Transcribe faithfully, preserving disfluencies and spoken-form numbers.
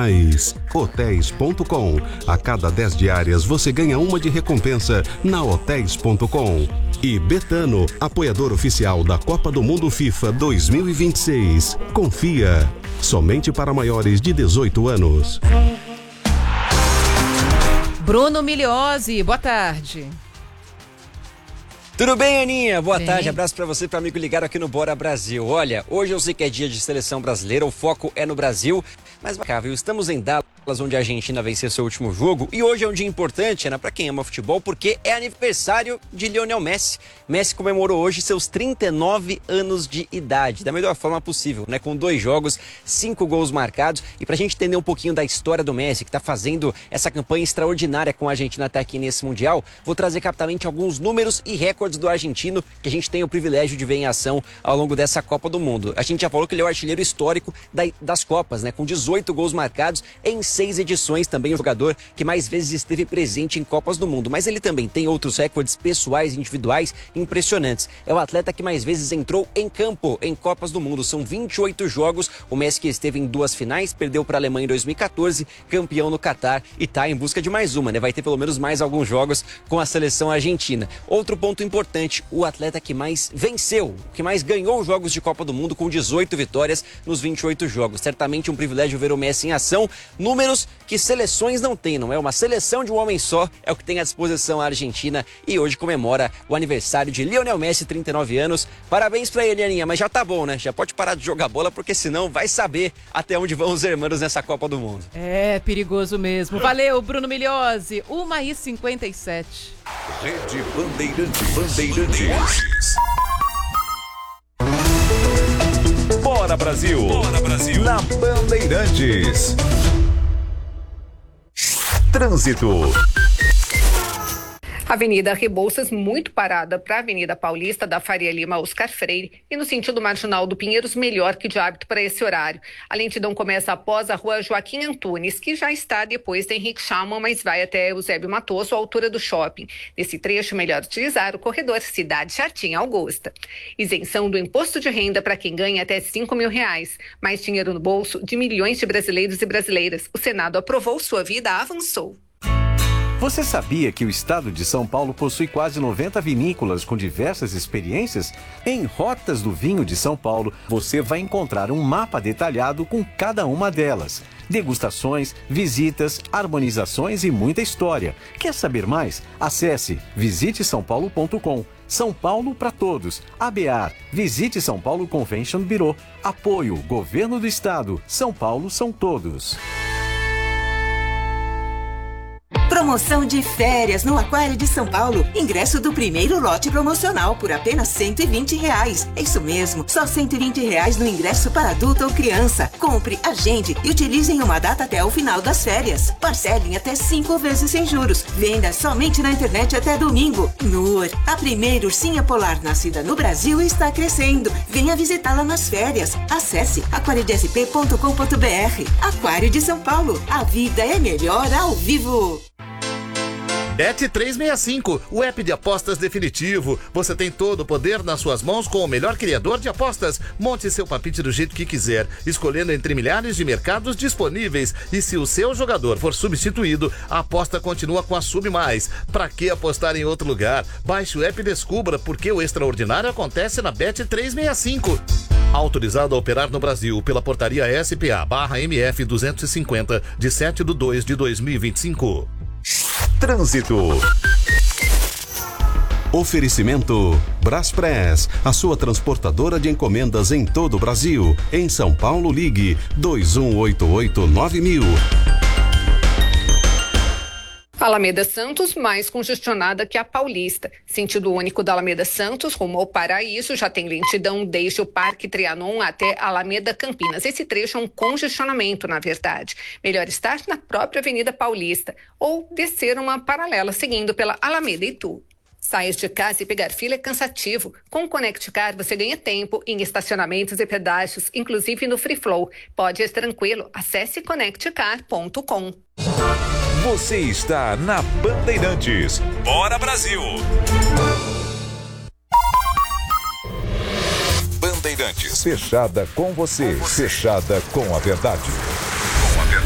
mais. hotéis ponto com. A cada dez diárias você ganha uma de recompensa na hotéis ponto com. E Betano, apoiador oficial da Copa do Mundo FIFA dois mil e vinte e seis. Confia. Somente para maiores de dezoito anos. Bruno Migliozzi, boa tarde. Tudo bem, Aninha? Boa bem. tarde, abraço pra você, para amigo ligado aqui no Bora Brasil. Olha, hoje eu sei que é dia de seleção brasileira, o foco é no Brasil, mas, viu, estamos em Dallas, onde a Argentina venceu seu último jogo, e hoje é um dia importante, Ana, pra quem ama futebol, porque é aniversário de Lionel Messi. Messi comemorou hoje seus trinta e nove anos de idade, da melhor forma possível, né? Com dois jogos, cinco gols marcados, e pra gente entender um pouquinho da história do Messi, que tá fazendo essa campanha extraordinária com a Argentina até aqui nesse Mundial, vou trazer rapidamente alguns números e recordes do argentino que a gente tem o privilégio de ver em ação ao longo dessa Copa do Mundo. A gente já falou que ele é o artilheiro histórico da, das Copas, né? Com dezoito gols marcados em seis edições, também o jogador que mais vezes esteve presente em Copas do Mundo. Mas ele também tem outros recordes pessoais e individuais impressionantes. É o atleta que mais vezes entrou em campo em Copas do Mundo. São vinte e oito jogos. O Messi que esteve em duas finais, perdeu para a Alemanha em dois mil e quatorze, campeão no Catar e está em busca de mais uma, né? Vai ter pelo menos mais alguns jogos com a seleção argentina. Outro ponto importante, o atleta que mais venceu, que mais ganhou jogos de Copa do Mundo, com dezoito vitórias nos vinte e oito jogos. Certamente um privilégio ver o Messi em ação. Números que seleções não têm, não é? Uma seleção de um homem só é o que tem à disposição a Argentina, e hoje comemora o aniversário de Lionel Messi, trinta e nove anos. Parabéns pra ele, Aninha, mas já tá bom, né? Já pode parar de jogar bola, porque senão vai saber até onde vão os hermanos nessa Copa do Mundo. É, perigoso mesmo. Valeu, Bruno Migliozzi. uma e cinquenta e sete. Rede Bandeirantes. Bandeirantes. Bora Brasil. Bora Brasil. Na Bandeirantes. Trânsito. Avenida Rebouças muito parada para a Avenida Paulista, da Faria Lima Oscar Freire, e no sentido marginal do Pinheiros, melhor que de hábito para esse horário. A lentidão começa após a rua Joaquim Antunes, que já está depois da Henrique Schaumann, mas vai até Eusébio Matoso, à altura do shopping. Nesse trecho, melhor utilizar o corredor Cidade Jardim Augusta. Isenção do imposto de renda para quem ganha até cinco mil reais. Mais dinheiro no bolso de milhões de brasileiros e brasileiras. O Senado aprovou, sua vida avançou. Você sabia que o estado de São Paulo possui quase noventa vinícolas com diversas experiências? Em Rotas do Vinho de São Paulo, você vai encontrar um mapa detalhado com cada uma delas. Degustações, visitas, harmonizações e muita história. Quer saber mais? Acesse visite são paulo ponto com. São Paulo para todos. A B A R, Visite São Paulo Convention Bureau. Apoio, Governo do Estado. São Paulo são todos. Promoção de férias no Aquário de São Paulo. Ingresso do primeiro lote promocional por apenas cento e vinte reais. É isso mesmo, só cento e vinte reais no ingresso para adulto ou criança. Compre, agende e utilize em uma data até o final das férias. Parcelem até cinco vezes sem juros. Venda somente na internet até domingo. Nur, a primeira ursinha polar nascida no Brasil, está crescendo. Venha visitá-la nas férias. Acesse aquário d s p ponto com ponto b r. Aquário de São Paulo. A vida é melhor ao vivo. Bet trezentos e sessenta e cinco, o app de apostas definitivo. Você tem todo o poder nas suas mãos com o melhor criador de apostas. Monte seu palpite do jeito que quiser, escolhendo entre milhares de mercados disponíveis. E se o seu jogador for substituído, a aposta continua com a Sub Mais. Pra que apostar em outro lugar? Baixe o app e descubra porque o extraordinário acontece na Bet trezentos e sessenta e cinco. Autorizado a operar no Brasil pela portaria S P A barra M F duzentos e cinquenta, de sete de dois de dois mil e vinte e cinco. Trânsito. Oferecimento Braspress, a sua transportadora de encomendas em todo o Brasil. Em São Paulo, ligue dois um oito oito nove mil. Alameda Santos, mais congestionada que a Paulista. Sentido único da Alameda Santos, rumo ao Paraíso, já tem lentidão desde o Parque Trianon até Alameda Campinas. Esse trecho é um congestionamento, na verdade. Melhor estar na própria Avenida Paulista ou descer uma paralela seguindo pela Alameda Itu. Sair de casa e pegar fila é cansativo. Com o Connect Car, você ganha tempo em estacionamentos e pedágios, inclusive no Free Flow. Pode ir tranquilo. Acesse conect car ponto com. Você está na Bandeirantes. Bora Brasil! Bandeirantes. Fechada com você. Fechada com a verdade.